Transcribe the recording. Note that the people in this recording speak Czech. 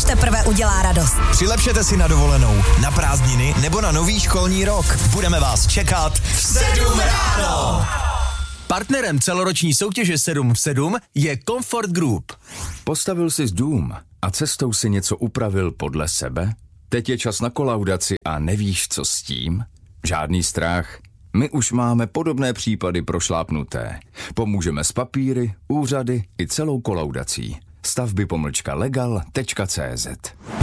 teprve udělá radost. Přilepšete si na dovolenou, na prázdniny nebo na nový školní rok. Budeme vás čekat v 7 ráno. Partnerem celoroční soutěže 7 v 7 je Comfort Group. Postavil jsi dům a cestou si něco upravil podle sebe? Teď je čas na kolaudaci a nevíš, co s tím? Žádný strach. My už máme podobné případy prošlápnuté. Pomůžeme s papíry, úřady i celou kolaudací. Stavby-legal.cz